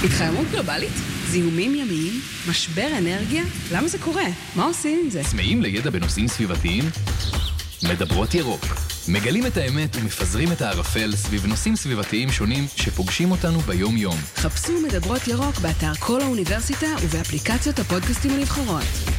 התחממות גלובלית? זיהומים ימיים? משבר אנרגיה? למה זה קורה? מה עושים עם זה? צמאים לידע בנושאים סביבתיים? מדברות ירוק. מגלים את האמת ומפזרים את הערפל סביב נושאים סביבתיים שונים שפוגשים אותנו ביום-יום. חפשו מדברות ירוק באתר כל האוניברסיטה ובאפליקציות הפודקאסטים הנבחרות.